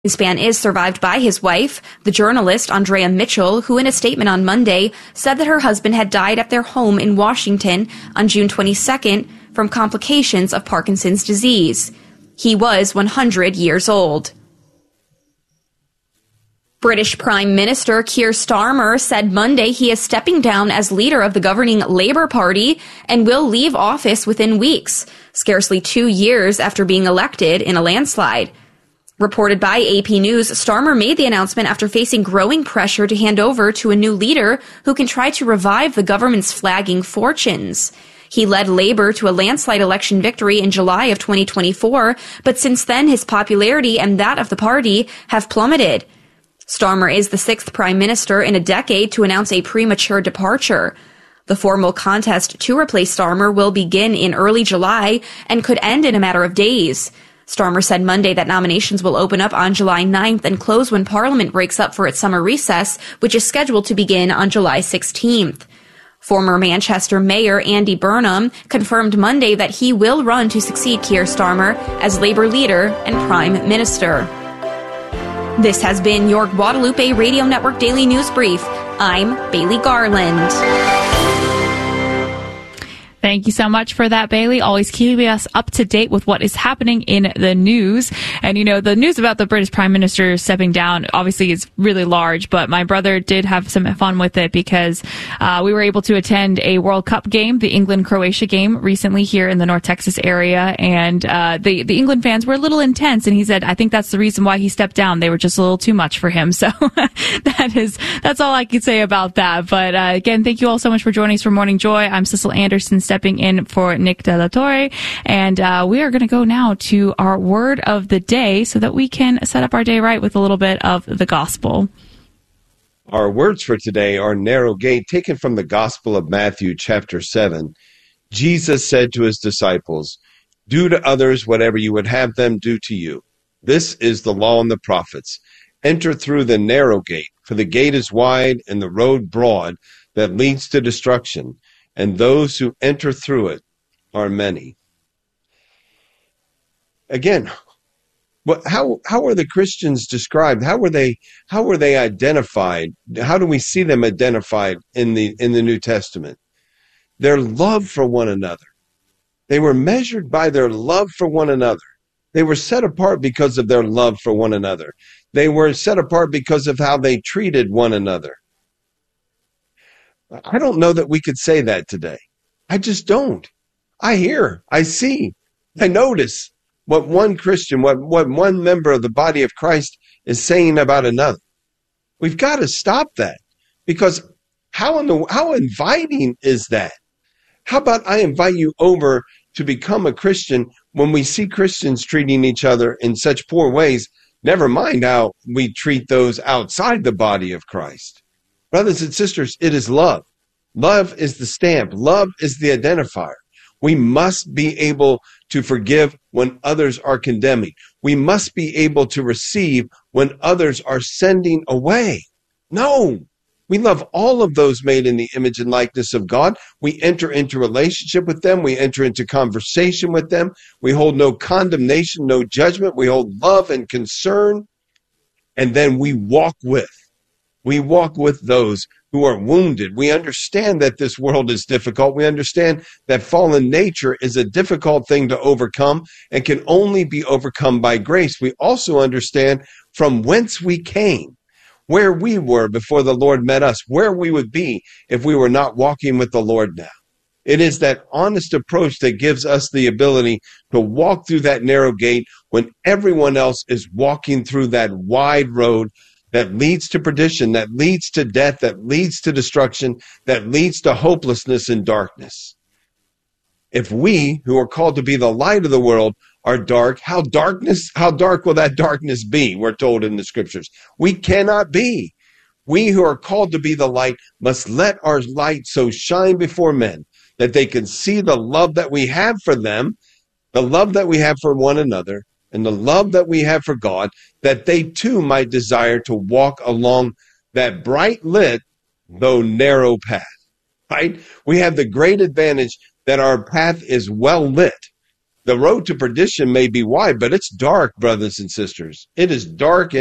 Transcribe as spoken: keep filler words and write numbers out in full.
Greenspan is survived by his wife, the journalist Andrea Mitchell, who in a statement on Monday said that her husband had died at their home in Washington on June twenty-second from complications of Parkinson's disease. He was one hundred years old. British Prime Minister Keir Starmer said Monday he is stepping down as leader of the governing Labour Party and will leave office within weeks, scarcely two years after being elected in a landslide. Reported by A P News, Starmer made the announcement after facing growing pressure to hand over to a new leader who can try to revive the government's flagging fortunes. He led Labour to a landslide election victory in July of twenty twenty-four, but since then his popularity and that of the party have plummeted. Starmer is the sixth prime minister in a decade to announce a premature departure. The formal contest to replace Starmer will begin in early July and could end in a matter of days. Starmer said Monday that nominations will open up on July ninth and close when Parliament breaks up for its summer recess, which is scheduled to begin on July sixteenth. Former Manchester Mayor Andy Burnham confirmed Monday that he will run to succeed Keir Starmer as Labour leader and Prime Minister. This has been your Guadalupe Radio Network Daily News Brief. I'm Bailey Garland. Thank you so much for that, Bailey. Always keeping us up to date with what is happening in the news. And, you know, the news about the British Prime Minister stepping down obviously is really large, but my brother did have some fun with it because uh, we were able to attend a World Cup game, the England-Croatia game, recently here in the North Texas area. And uh, the, the England fans were a little intense, and he said, I think that's the reason why he stepped down. They were just a little too much for him. So that is, that's all I could say about that. But uh, again, thank you all so much for joining us for Morning Joy. I'm Cecil Anderson, stepping in for Nick De La Torre. And uh, we are going to go now to our word of the day so that we can set up our day right with a little bit of the gospel. Our words for today are narrow gate, taken from the Gospel of Matthew, chapter seven. Jesus said to his disciples, do to others whatever you would have them do to you. This is the law and the prophets. Enter through the narrow gate, for the gate is wide and the road broad that leads to destruction, and those who enter through it are many. Again, what, how how are the Christians described? How were they how were they identified? How do we see them identified in the in the New Testament? Their love for one another. They were measured by their love for one another. They were set apart because of their love for one another. They were set apart because of how they treated one another. I don't know that we could say that today. I just don't. I hear, I see, I notice what one Christian, what, what one member of the body of Christ is saying about another. We've got to stop that, because how in the, how inviting is that? How about I invite you over to become a Christian when we see Christians treating each other in such poor ways, never mind how we treat those outside the body of Christ. Brothers and sisters, it is love. Love is the stamp. Love is the identifier. We must be able to forgive when others are condemning. We must be able to receive when others are sending away. No, we love all of those made in the image and likeness of God. We enter into relationship with them. We enter into conversation with them. We hold no condemnation, no judgment. We hold love and concern. And then we walk with. We walk with those who are wounded. We understand that this world is difficult. We understand that fallen nature is a difficult thing to overcome and can only be overcome by grace. We also understand from whence we came, where we were before the Lord met us, where we would be if we were not walking with the Lord now. It is that honest approach that gives us the ability to walk through that narrow gate when everyone else is walking through that wide road that leads to perdition, that leads to death, that leads to destruction, that leads to hopelessness and darkness. If we, who are called to be the light of the world, are dark, how darkness, how dark will that darkness be? We're told in the scriptures. We cannot be. We who are called to be the light must let our light so shine before men that they can see the love that we have for them, the love that we have for one another, and the love that we have for God, that they too might desire to walk along that bright lit, though narrow path, right? We have the great advantage that our path is well lit. The road to perdition may be wide, but it's dark, brothers and sisters. It is dark